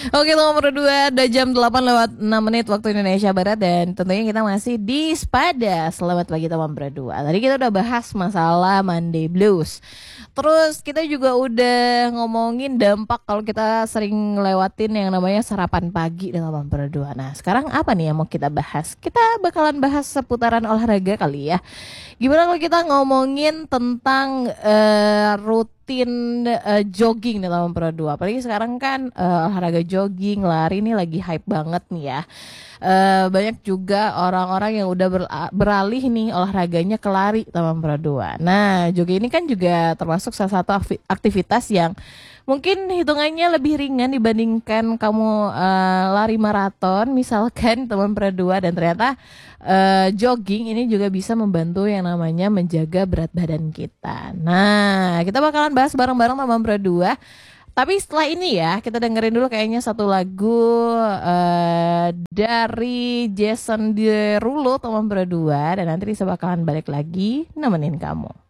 Oke, nomor 2 udah jam 8 lewat 6 menit waktu Indonesia Barat. Dan tentunya kita masih di Spada. Selamat pagi teman berdua. Tadi kita udah bahas masalah Monday Blues. Terus kita juga udah ngomongin dampak kalau kita sering lewatin yang namanya sarapan pagi teman berdua. Nah sekarang apa nih yang mau kita bahas? Kita bakalan bahas seputaran olahraga kali ya. Gimana kalau kita ngomongin tentang rutin jogging nih teman berdua. Apalagi sekarang kan olahraga jogging, lari ini lagi hype banget nih ya. Banyak juga orang-orang yang udah beralih nih olahraganya ke lari teman berdua. Nah, jogging ini kan juga termasuk salah satu aktivitas yang mungkin hitungannya lebih ringan dibandingkan kamu lari maraton misalkan teman berdua. Dan ternyata jogging ini juga bisa membantu yang namanya menjaga berat badan kita. Nah, kita bakalan bahas bareng-bareng teman berdua. Tapi setelah ini ya, kita dengerin dulu kayaknya satu lagu dari Jason Derulo teman berdua. Dan nanti bisa bakalan balik lagi nemenin kamu.